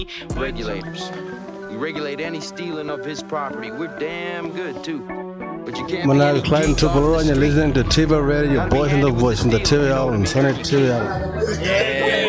Regulators. We regulate any stealing of his property. We're damn good, too. But you can't When I was climbing to below and you're listening to TV Radio, your boys in the voice from the TV Island, Sonic TV Island. Yeah.